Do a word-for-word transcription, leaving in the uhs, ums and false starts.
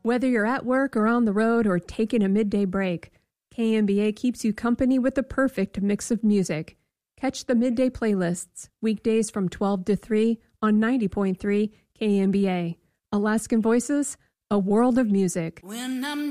Whether you're at work or on the road or taking a midday break, K M B A keeps you company with the perfect mix of music. Catch the midday playlists, weekdays from twelve to three on ninety point three K M B A. Alaskan Voices, a world of music. When I'm